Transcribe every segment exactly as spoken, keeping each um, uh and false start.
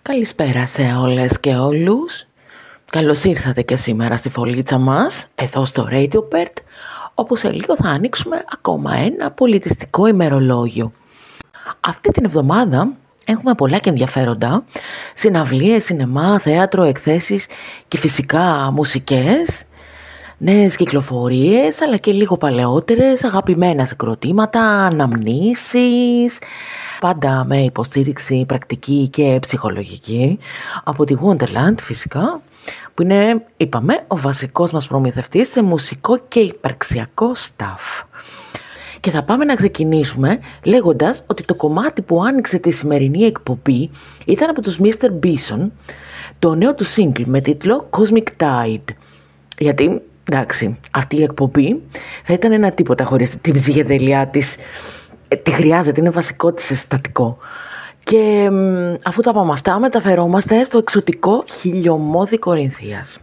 Καλησπέρα σε όλες και όλους. Καλώς ήρθατε και σήμερα στη φωλίτσα μας, εδώ στο RadioBird, όπου σε λίγο θα ανοίξουμε ακόμα ένα πολιτιστικό ημερολόγιο. Αυτή την εβδομάδα έχουμε πολλά και ενδιαφέροντα, συναυλίες, σινεμά, θέατρο, εκθέσεις και φυσικά μουσικές, νέες κυκλοφορίες, αλλά και λίγο παλαιότερες, αγαπημένα συγκροτήματα, αναμνήσεις, πάντα με υποστήριξη πρακτική και ψυχολογική από τη Wonderland φυσικά, που είναι, είπαμε, ο βασικός μας προμηθευτής σε μουσικό και υπαρξιακό staff. Και θα πάμε να ξεκινήσουμε λέγοντας ότι το κομμάτι που άνοιξε τη σημερινή εκπομπή ήταν από τους μίστερ Bison, το νέο του single με τίτλο Cosmic Tide. Γιατί, εντάξει, αυτή η εκπομπή θα ήταν ένα τίποτα χωρίς την ψυχεδελειά της. Ε, τη χρειάζεται, είναι βασικό της συστατικό. Και μ, αφού τα πάμε αυτά, μεταφερόμαστε στο εξωτικό Χιλιομώδη Κορινθίας.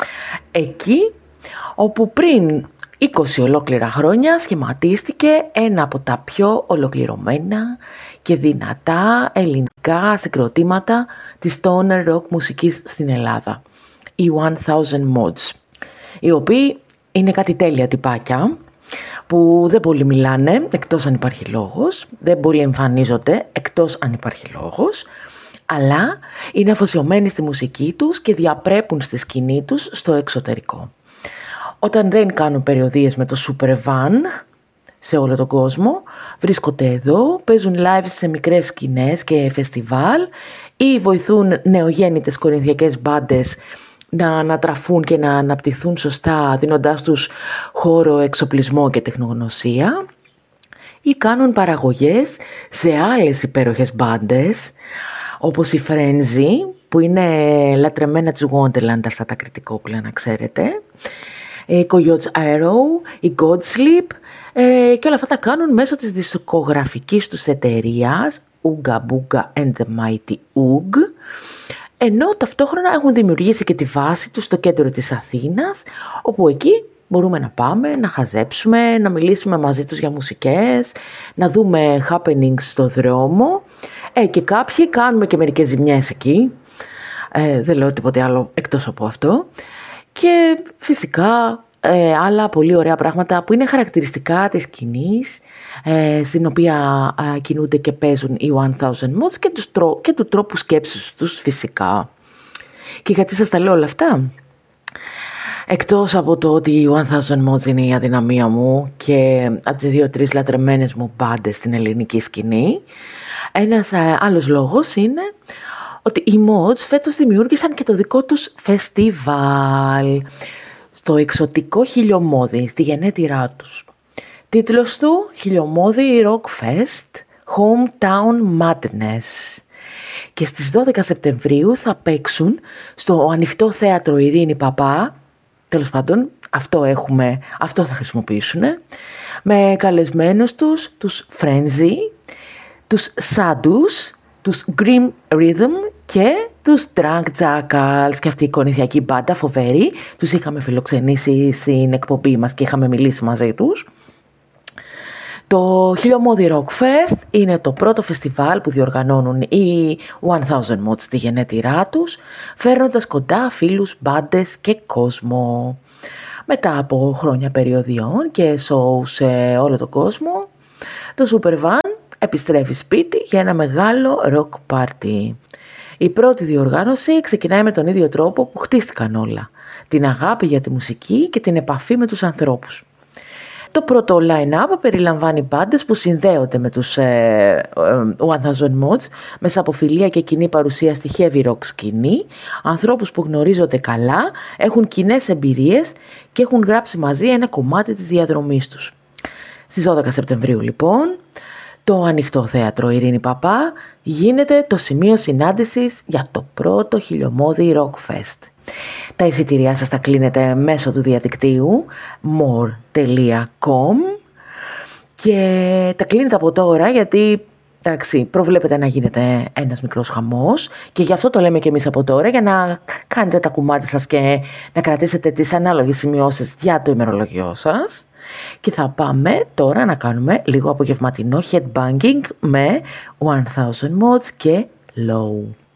Εκεί όπου πριν είκοσι ολόκληρα χρόνια σχηματίστηκε ένα από τα πιο ολοκληρωμένα και δυνατά ελληνικά συγκροτήματα της stoner rock μουσικής στην Ελλάδα, οι χίλια Mods, οι οποίοι είναι κάτι τέλεια τυπάκια που δεν πολύ μιλάνε εκτός αν υπάρχει λόγος, δεν πολύ εμφανίζονται εκτός αν υπάρχει λόγος, αλλά είναι αφοσιωμένοι στη μουσική τους και διαπρέπουν στη σκηνή τους στο εξωτερικό. Όταν δεν κάνουν περιοδίες με το Super Van σε όλο τον κόσμο, βρίσκονται εδώ, παίζουν live σε μικρές σκηνές και φεστιβάλ ή βοηθούν νεογέννητες κορινθιακές μπάντες να ανατραφούν και να αναπτυχθούν σωστά, δίνοντάς τους χώρο, εξοπλισμό και τεχνογνωσία, ή κάνουν παραγωγές σε άλλες υπέροχες μπάντες όπως η Frenzy, που είναι λατρεμένα της Wonderland αυτά τα κριτικόπουλα να ξέρετε, η Coyotes Arrow, η Godsleep, ε, και όλα αυτά τα κάνουν μέσω της δισκογραφικής τους εταιρείας Ooga Booga and the Mighty Oog, ενώ ταυτόχρονα έχουν δημιουργήσει και τη βάση τους στο κέντρο της Αθήνας, όπου εκεί μπορούμε να πάμε, να χαζέψουμε, να μιλήσουμε μαζί τους για μουσικές, να δούμε happenings στο δρόμο, ε, και κάποιοι κάνουμε και μερικές ζημιές εκεί, ε, δεν λέω τίποτε άλλο εκτός από αυτό, και φυσικά ε, άλλα πολύ ωραία πράγματα που είναι χαρακτηριστικά της σκηνής, ε, στην οποία ε, κινούνται και παίζουν οι χίλια Mods και, τους, και του τρόπου σκέψης τους φυσικά. Και γιατί σας τα λέω όλα αυτά? Εκτός από το ότι οι χίλια Mods είναι η αδυναμία μου και από τις δύο-τρεις λατρεμένες μου μπάντες στην ελληνική σκηνή, ένας ε, άλλος λόγος είναι ότι οι Mods φέτος δημιούργησαν και το δικό τους φεστιβάλ στο εξωτικό Χιλιομώδη, στη γενέτειρά τους. Τίτλος του Χιλιομώδη Rock Fest Hometown Madness. Και στις δώδεκα Σεπτεμβρίου θα παίξουν στο ανοιχτό θέατρο Ειρήνη Παπά, τέλος πάντων αυτό έχουμε, αυτό θα χρησιμοποιήσουν, με καλεσμένους τους, τους Frenzy, τους Sadus, τους Grim Rhythm και τους Drunk Jackals. Και αυτή η κορινθιακή μπάντα φοβερή, τους είχαμε φιλοξενήσει στην εκπομπή μας και είχαμε μιλήσει μαζί τους. Το Χιλιομώδη Rock Fest είναι το πρώτο φεστιβάλ που διοργανώνουν οι χίλια Mods στη γενέτειρά τους, φέρνοντας κοντά φίλους, μπάντες και κόσμο. Μετά από χρόνια περιοδιών και show σε όλο τον κόσμο, το Super Van επιστρέφει σπίτι για ένα μεγάλο rock party. Η πρώτη διοργάνωση ξεκινάει με τον ίδιο τρόπο που χτίστηκαν όλα. Την αγάπη για τη μουσική και την επαφή με τους ανθρώπους. Το πρώτο line-up περιλαμβάνει μπάντες που συνδέονται με τους ε, ε, χίλια Mods μέσα από φιλία και κοινή παρουσία στη heavy rock σκηνή, ανθρώπους που γνωρίζονται καλά, έχουν κοινές εμπειρίες και έχουν γράψει μαζί ένα κομμάτι της διαδρομής τους. Στις δώδεκα Σεπτεμβρίου λοιπόν, το ανοιχτό θέατρο Ειρήνη Παπά γίνεται το σημείο συνάντησης για το πρώτο Χιλιομώδη Rock Fest. Τα εισιτήριά σας τα κλείνετε μέσω του διαδικτύου more τελεία com και τα κλείνετε από τώρα γιατί, εντάξει, προβλέπετε να γίνεται ένας μικρός χαμός και γι' αυτό το λέμε και εμείς από τώρα, για να κάνετε τα κουμάτια σας και να κρατήσετε τις ανάλογες σημειώσεις για το ημερολογιό σας. Και θα πάμε τώρα να κάνουμε λίγο απογευματινό headbanging με χίλια Mods και Low.